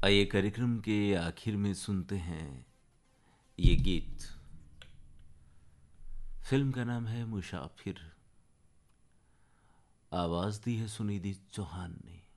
आइए कार्यक्रम के आखिर में सुनते हैं ये गीत। फिल्म का नाम है मुसाफिर। आवाज दी है सुनिधि चौहान ने।